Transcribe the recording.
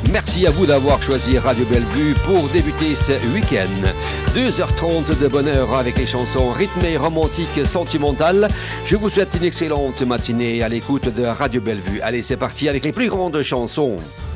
Merci à vous d'avoir choisi Radio Bellevue pour débuter ce week-end. 2h30 de bonheur avec les chansons rythmées, romantiques, sentimentales. Je vous souhaite une excellente matinée à l'écoute de Radio Bellevue. Allez, c'est parti avec les plus grandes chansons.